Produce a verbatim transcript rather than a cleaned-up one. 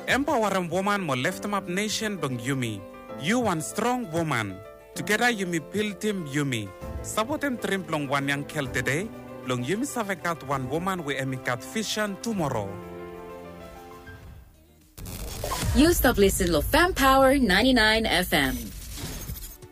Empower woman mo left up nation bang yumi. You one strong woman. Together yumi pil team yumi. Sabotem trim long one young kel today. Long yumi savekat one woman we emikat fission tomorrow. You stop listening to Fam Power ninety-nine F M.